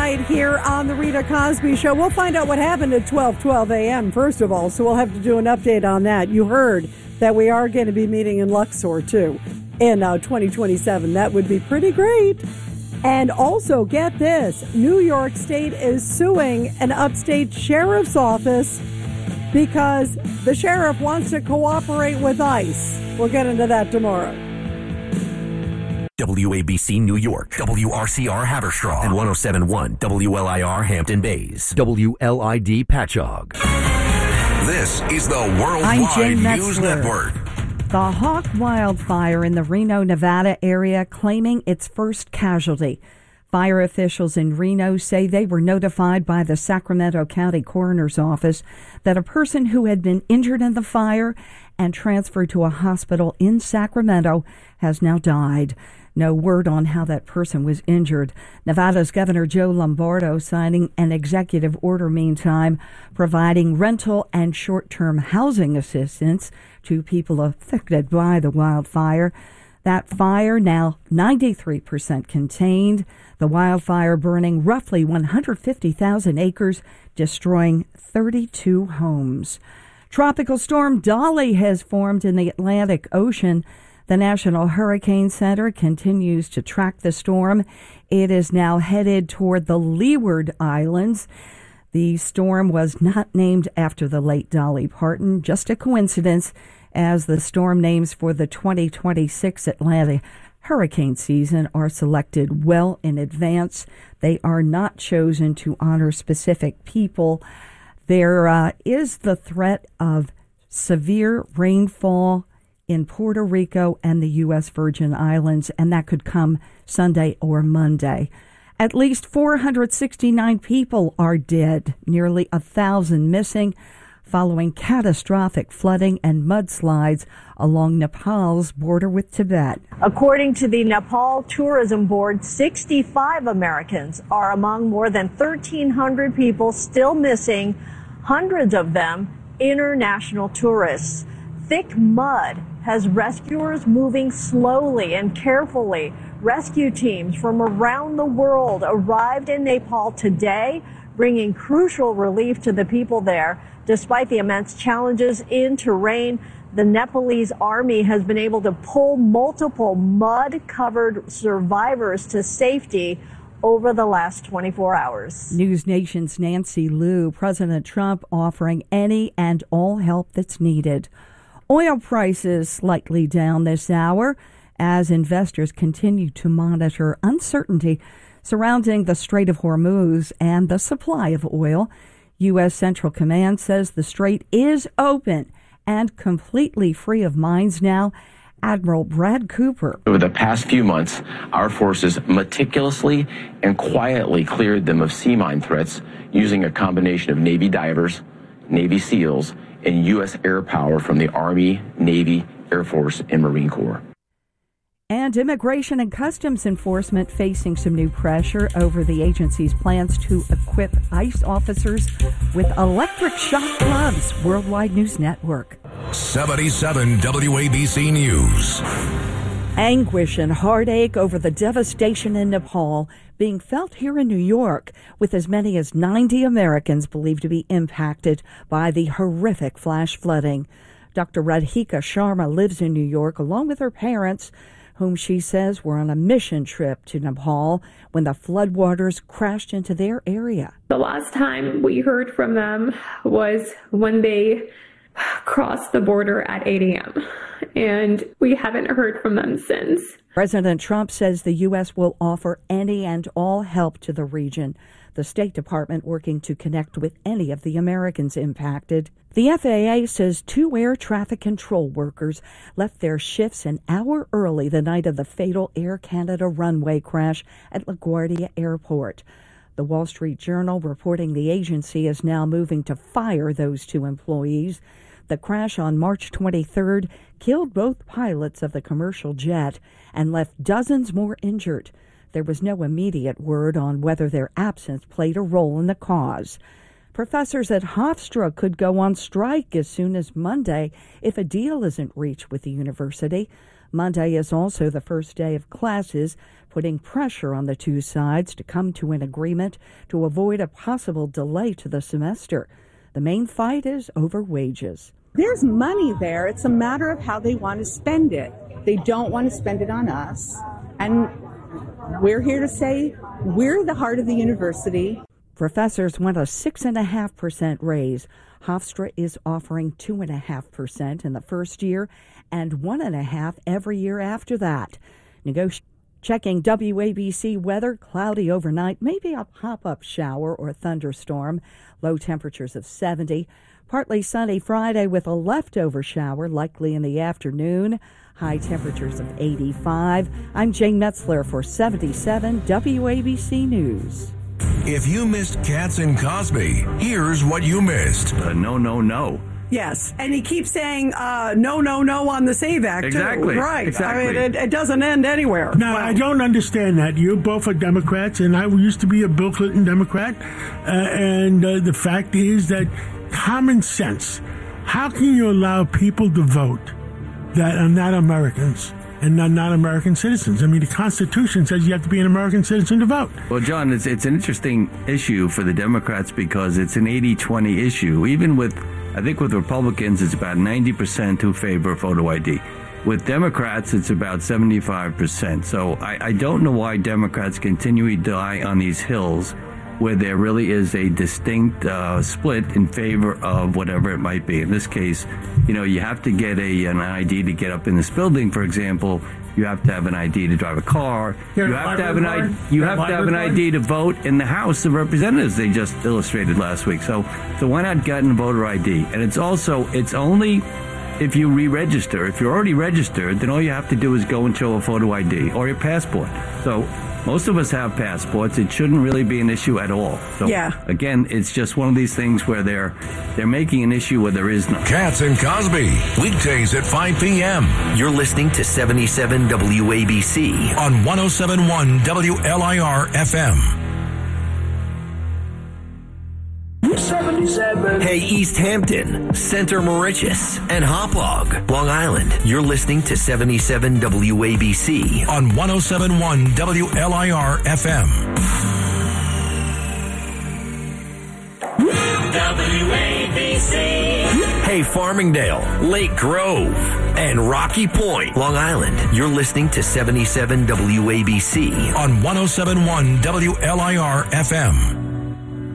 tonight here on the Rita Cosby Show. We'll find out what happened at 12 a.m. first of all, so we'll have to do an update on that. You heard that we are going to be meeting in Luxor, too, in 2027. That would be pretty great. And also, get this, New York State is suing an upstate sheriff's office because the sheriff wants to cooperate with ICE. We'll get into that tomorrow. WABC New York, WRCR Haverstraw, and 107.1 WLIR Hampton Bays, WLID Patchogue. This is the Worldwide News Network. The Hawk wildfire in the Reno, Nevada area claiming its first casualty. Fire officials in Reno say they were notified by the Sacramento County Coroner's Office that a person who had been injured in the fire and transferred to a hospital in Sacramento has now died. No word on how that person was injured. Nevada's Governor Joe Lombardo signing an executive order meantime, providing rental and short-term housing assistance to people affected by the wildfire. That fire now 93% contained. The wildfire burning roughly 150,000 acres, destroying 32 homes. Tropical storm Dolly has formed in the Atlantic Ocean. The National Hurricane Center continues to track the storm. It is now headed toward the Leeward Islands. The storm was not named after the late Dolly Parton, just a coincidence, as the storm names for the 2026 Atlantic hurricane season are selected well in advance. They are not chosen to honor specific people. There is the threat of severe rainfall in Puerto Rico and the U.S. Virgin Islands, and that could come Sunday or Monday. At least 469 people are dead, nearly 1,000 missing, following catastrophic flooding and mudslides along Nepal's border with Tibet. According to the Nepal Tourism Board, 65 Americans are among more than 1,300 people still missing, hundreds of them international tourists. Thick mud has rescuers moving slowly and carefully. Rescue teams from around the world arrived in Nepal today, bringing crucial relief to the people there. Despite the immense challenges in terrain, the Nepalese army has been able to pull multiple mud-covered survivors to safety over the last 24 hours. News Nation's Nancy Liu, President Trump offering any and all help that's needed. Oil prices slightly down this hour as investors continue to monitor uncertainty surrounding the Strait of Hormuz and the supply of oil. U.S. Central Command says the strait is open and completely free of mines now. Admiral Brad Cooper. Over the past few months, our forces meticulously and quietly cleared them of sea mine threats using a combination of Navy divers, Navy SEALs, and U.S. air power from the Army, Navy, Air Force, and Marine Corps. And Immigration and Customs Enforcement facing some new pressure over the agency's plans to equip ICE officers with electric shock gloves. Worldwide News Network. 77 WABC News. Anguish and heartache over the devastation in Nepal being felt here in New York, with as many as 90 Americans believed to be impacted by the horrific flash flooding. Dr. Radhika Sharma lives in New York along with her parents, whom she says were on a mission trip to Nepal when the floodwaters crashed into their area. The last time we heard from them was when they crossed the border at 8 a.m., and we haven't heard from them since. President Trump says the U.S. will offer any and all help to the region. The State Department working to connect with any of the Americans impacted. The FAA says 2 air traffic control workers left their shifts an hour early the night of the fatal Air Canada runway crash at LaGuardia Airport. The Wall Street Journal reporting the agency is now moving to fire those 2 employees. The crash on March 23rd killed both pilots of the commercial jet and left dozens more injured. There was no immediate word on whether their absence played a role in the cause. Professors at Hofstra could go on strike as soon as Monday if a deal isn't reached with the university. Monday is also the first day of classes. putting pressure on the two sides to come to an agreement to avoid a possible delay to the semester. The main fight is over wages. There's money there. It's a matter of how they want to spend it. They don't want to spend it on us. And we're here to say we're the heart of the university. Professors want a 6.5% raise. Hofstra is offering 2.5% in the first year and 1.5% every year after that. Checking WABC weather, cloudy overnight, maybe a pop-up shower or thunderstorm. Low temperatures of 70. Partly sunny Friday with a leftover shower likely in the afternoon. High temperatures of 85. I'm Jane Metzler for 77 WABC News. If you missed Katz and Cosby, here's what you missed. No. Yes, and he keeps saying no on the SAVE Act, exactly. too. Right. Exactly. I mean, it doesn't end anywhere. Now, I don't understand that. You both are Democrats, and I used to be a Bill Clinton Democrat. And the fact is that common sense, how can you allow people to vote that are not Americans and not American citizens? I mean, the Constitution says you have to be an American citizen to vote. Well, John, it's an interesting issue for the Democrats because it's an 80-20 issue. Even with, I think with Republicans, it's about 90% who favor photo ID. With Democrats, it's about 75%. So I don't know why Democrats continually die on these hills where there really is a distinct split in favor of whatever it might be. In this case, you have to get an ID to get up in this building, for example. You have to have an ID to drive a car. You have to have an ID to vote in the House of Representatives. They just illustrated last week. So why not get a voter ID? And it's only if you re-register. If you're already registered, then all you have to do is go and show a photo ID or your passport. So most of us have passports. It shouldn't really be an issue at all. So again, it's just one of these things where they're making an issue where there is none. Katz and Cosby, weekdays at 5 p.m. You're listening to 77 WABC on 107.1 WLIR FM. 77. Hey, East Hampton, Center Moriches, and Hauppauge, Long Island. You're listening to 77 WABC on 107.1 WLIR FM. WABC. Hey, Farmingdale, Lake Grove, and Rocky Point, Long Island. You're listening to 77 WABC on 107.1 WLIR FM.